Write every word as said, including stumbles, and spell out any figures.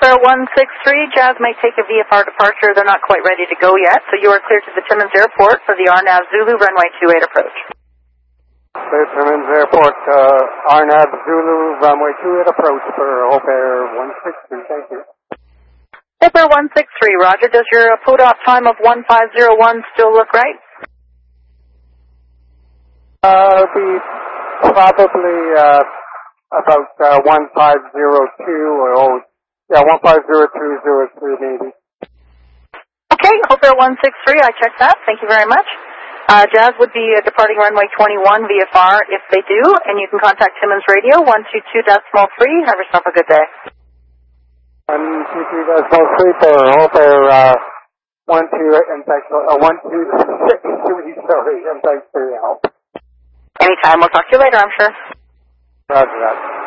Air one six three, Jazz may take a V F R departure. They're not quite ready to go yet, so you are clear to the Timmins Airport for the R N A V Zulu runway two eight approach. Clear Timmins Airport, uh, R N A V Zulu runway two eight approach for Hope Air one six three. Thank you. Hope Air one six three, roger. Does your P O D O F time of one five zero one still look right? Uh, be probably, uh, about, uh, one five zero two or, oh, yeah, one five zero two zero three maybe. Okay, Hope Air one six three, I checked that. Thank you very much. Uh, Jazz would be uh, departing runway twenty-one V F R if they do, and you can contact Timmins Radio, one two two decimal three. Have yourself a good day. one two two decimal three for Hope Air, uh, one two, in fact, uh, one two six three, sorry, in fact, three help. Anytime. We'll talk to you later, I'm sure. Roger that.